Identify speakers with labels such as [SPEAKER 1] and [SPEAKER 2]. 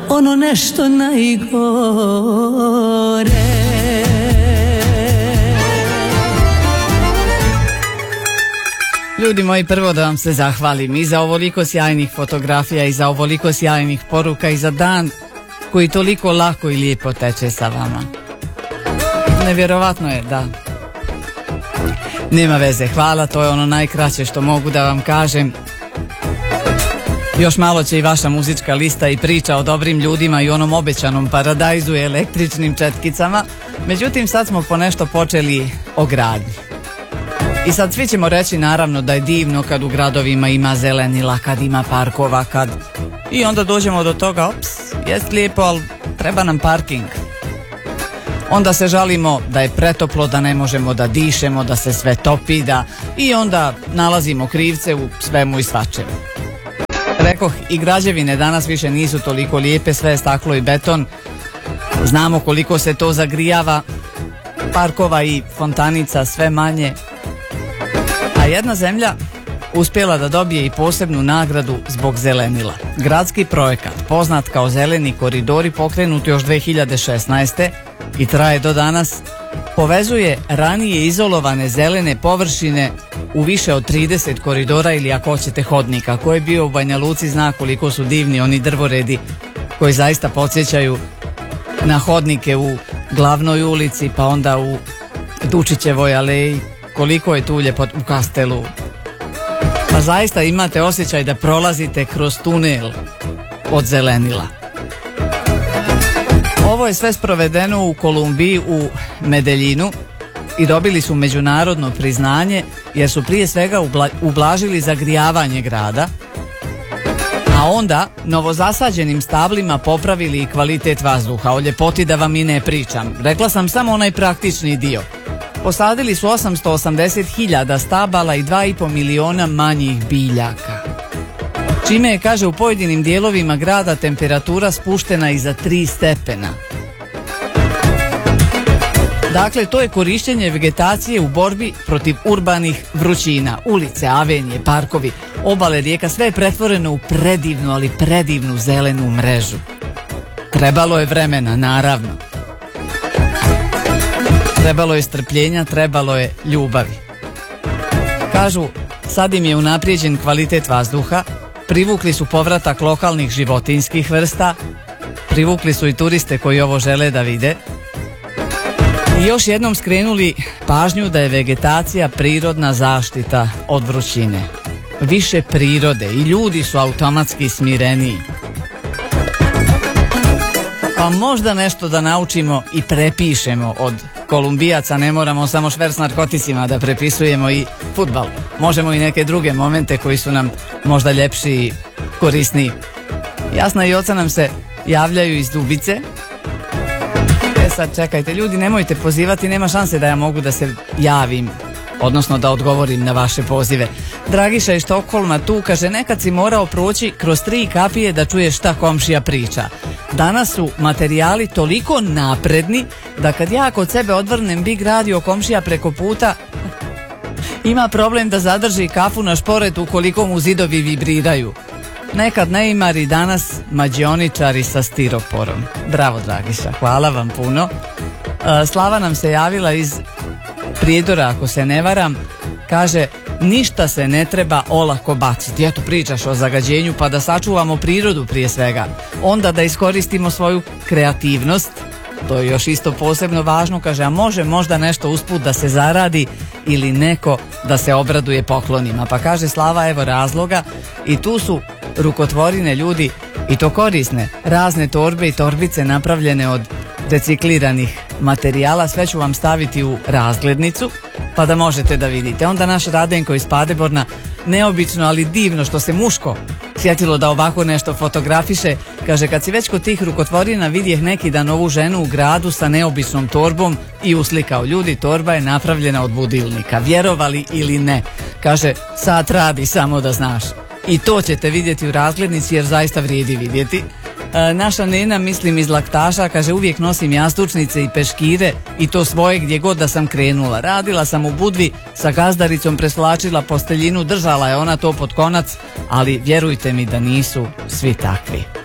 [SPEAKER 1] ono nešto najgore.
[SPEAKER 2] Ljudi moji, prvo da vam se zahvalim i za ovoliko sjajnih fotografija i za ovoliko sjajnih poruka i za dan koji toliko lako i lijepo teče sa vama. Nevjerovatno je, da. Nema veze, hvala, to je ono najkraće što mogu da vam kažem. Još malo će i vaša muzička lista i priča o dobrim ljudima i onom obećanom paradajzu i električnim četkicama. Međutim, sad smo ponešto počeli o gradnji. I sad svi ćemo reći naravno da je divno kad u gradovima ima zelenila, kad ima parkova, kad... I onda dođemo do toga, ops, jest lijepo, ali treba nam parking. Onda se žalimo da je pretoplo, da ne možemo da dišemo, da se sve topi, da... I onda nalazimo krivce u svemu i svačemu. Rekoh, i građevine danas više nisu toliko lijepe, sve je staklo i beton. Znamo koliko se to zagrijava, parkova i fontanica sve manje. A jedna zemlja uspjela da dobije i posebnu nagradu zbog zelenila. Gradski projekat, poznat kao Zeleni koridori, pokrenut još 2016. i traje do danas, povezuje ranije izolovane zelene površine u više od 30 koridora ili ako hoćete hodnika. Ko je bio u Banja Luci zna koliko su divni oni drvoredi koji zaista podsjećaju na hodnike u Glavnoj ulici, pa onda u Dučićevoj aleji, koliko je tu ljepot u Kastelu. Pa zaista imate osjećaj da prolazite kroz tunel od zelenila. Ovo je sve sprovedeno u Kolumbiji, u Medeljinu, i dobili su međunarodno priznanje jer su prije svega ublažili zagrijavanje grada, a onda novozasađenim stablima popravili i kvalitet vazduha. O ljepoti da vam i ne pričam. Rekla sam samo onaj praktični dio. Posadili su 880.000 stabala i 2,5 miliona manjih biljaka. Čime je, kaže, u pojedinim dijelovima grada temperatura spuštena i za 3 stepena. Dakle, to je korištenje vegetacije u borbi protiv urbanih vrućina. Ulice, avenije, parkovi, obale rijeka, sve je pretvoreno u predivnu, ali predivnu zelenu mrežu. Trebalo je vremena, naravno. Trebalo je strpljenja, trebalo je ljubavi. Kažu, sad im je unaprijeđen kvalitet vazduha, privukli su povratak lokalnih životinjskih vrsta, privukli su i turiste koji ovo žele da vide i još jednom skrenuli pažnju da je vegetacija prirodna zaštita od vrućine. Više prirode i ljudi su automatski smireniji. Pa možda nešto da naučimo i prepišemo od Kolumbijaca, ne moramo samo šverc narkoticima da prepisujemo i fudbal. Možemo i neke druge momente koji su nam možda ljepši i korisniji. Jasna i oca nam se javljaju iz Dubice. Sad čekajte, ljudi, nemojte pozivati, nema šanse da ja mogu da se javim, odnosno da odgovorim na vaše pozive. Dragiša iz Štokholma tu, kaže, nekad si morao proći kroz 3 kapije da čuješ šta komšija priča. Danas su materijali toliko napredni da kad ja kod sebe odvrnem Big Radio, komšija preko puta ima problem da zadrži kafu na šporetu ukoliko mu zidovi vibriraju. Nekad neimari, danas mađioničari sa stiroporom. Bravo, Dragiša, hvala vam puno. Slava nam se javila iz Prijedora, ako se ne varam. Kaže, ništa se ne treba olako baciti. Eto, pričaš o zagađenju, pa da sačuvamo prirodu prije svega. Onda da iskoristimo svoju kreativnost. To je još isto posebno važno. Kaže, a može možda nešto usput da se zaradi ili neko da se obraduje poklonima. Pa kaže Slava, evo razloga, i tu su rukotvorine, ljudi, i to korisne. Razne torbe i torbice napravljene od recikliranih materijala. Sve ću vam staviti u razglednicu pa da možete da vidite. Onda naš Radenko iz Padeborna, neobično ali divno što se muško sjetilo da ovako nešto fotografiše. Kaže, kad si već kod tih rukotvorina, vidjeh neki dan ovu ženu u gradu sa neobičnom torbom i uslikao. Ljudi, torba je napravljena od budilnika, vjerovali ili ne. Kaže, sat radi, samo da znaš. I to ćete vidjeti u razglednici jer zaista vrijedi vidjeti. Naša Nena, mislim iz Laktaša, kaže, uvijek nosim jastučnice i peškire i to svoje gdje god da sam krenula. Radila sam u Budvi, sa gazdaricom presvlačila posteljinu, držala je ona to pod konac, ali vjerujte mi da nisu svi takvi.